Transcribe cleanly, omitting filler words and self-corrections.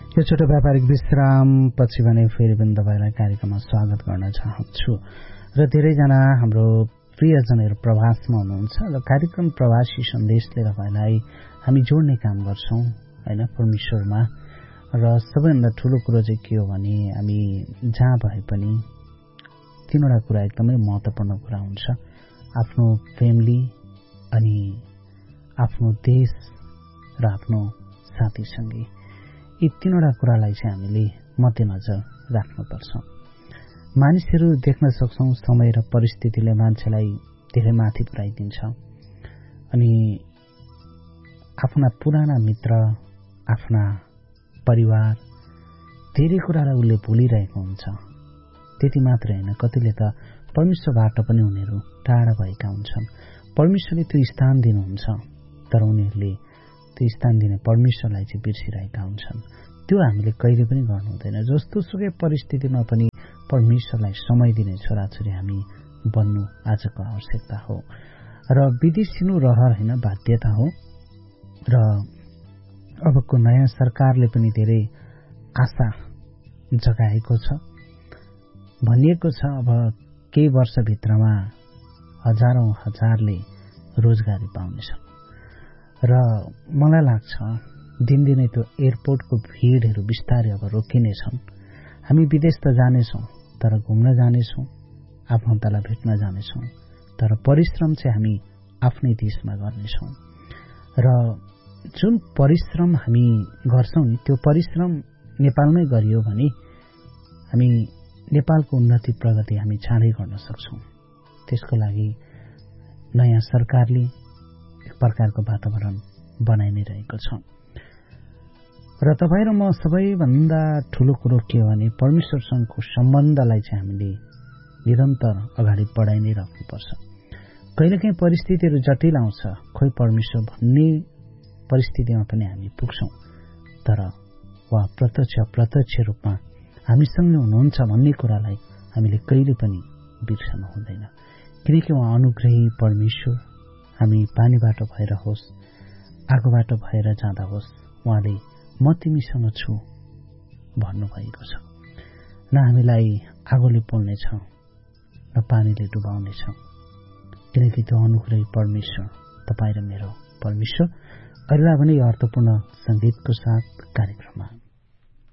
यो छोटो व्यापारिक विश्राम पछि भने फेरि पनि तपाईलाई कार्यक्रममा स्वागत गर्न चाहन्छु र धेरैजना हाम्रो प्रियजनहरू प्रवासमा हुनुहुन्छ र कार्यक्रम प्रवासी सन्देशले तपाईलाई हामी जोड्ने काम गर्छौं हैन परमेश्वरमा र सबैभन्दा ठूलो कुरो चाहिँ के हो भने हामी जहाँ भए पनि तीनवटा कुरा एकदमै महत्त्वपूर्ण कुरा हुन्छ आफ्नो फ्यामिली अनि आफ्नो देश र आफ्नो साथीसँगै यी तीनवटा कुरालाई चाहिँ हामीले मध्यनजर राख्नुपर्छ। मानिसहरू देख्न सक्छौं समय र परिस्थितिले मान्छेलाई धेरै माथि पुर्याइदिन्छ अनि आफ्ना पुराना मित्र आफ्ना परिवार धेरै कुरालाई उसले भुलिरहेको हुन्छ। त्यति मात्रै हैन कतिले त परमेश्वरबाट पनि उनीहरू टाढा भएका हुन्छन्। परमेश्वरले त्यो स्थान दिनुहुन्छ तर उनीहरूले त्यो स्थान दिने परमेश्वरलाई चाहिँ बिर्सिरहेका हुन्छन्। त्यो हामीले कहिले पनि गर्नु हुँदैन। जस्तो सुकै परिस्थितिमा पनि परमेश्वरलाई समय दिने छोराछोरी हामी बन्नु आजको आवश्यकता हो र विदेशिनु रहर हैन बाध्यता हो र अबको नयाँ सरकारले पनि धेरै आशा जगाएको छ। भनिएको छ अब केही वर्षभित्रमा हजारौं हजारले रोजगारी पाउनेछन् र मलाई लाग्छ दिनदिनै त्यो एयरपोर्टको भीडहरू बिस्तारै अब रोकिनेछन्। हामी विदेश त जानेछौं तर घुम्न जानेछौं, आफन्तलाई भेट्न जानेछौं तर परिश्रम चाहिँ हामी आफ्नै देशमा गर्नेछौं र जुन परिश्रम हामी गर्छौं नि त्यो परिश्रम नेपालमै गरियो भने हामी नेपालको उन्नति प्रगति हामी चाँडै गर्न सक्छौं। त्यसको लागि नयाँ सरकारले एक प्रकारको वातावरण बनाइ नै रहेको छ र तपाईँ र म सबैभन्दा ठूलो कुरो के हो भने परमेश्वरसँगको सम्बन्धलाई चाहिँ हामीले निरन्तर अगाडि बढाइ नै राख्नुपर्छ। कहिलेकाहीँ परिस्थितिहरू जटिल आउँछ, खोइ परमेश्वर भन्ने परिस्थितिमा पनि हामी पुग्छौं तर उहाँ प्रत्यक्ष रूपमा हामीसँग हुनुहुन्छ भन्ने कुरालाई हामीले कहिले पनि बिर्सनु हुँदैन किनकि उहाँ अनुग्रही परमेश्वर। हामी पानीबाट भएर होस् आगोबाट भएर जाँदा होस् उहाँले म तिमीसँग छु भन्नुभएको छ। न हामीलाई आगोले पोल्नेछ न पानीले डुबाउनेछ किनकि त्यो अनुग्रही परमेश्वर तपाईँ र मेरो परमेश्वर। अहिलेलाई भने यो अर्थपूर्ण संगीतको साथ कार्यक्रममा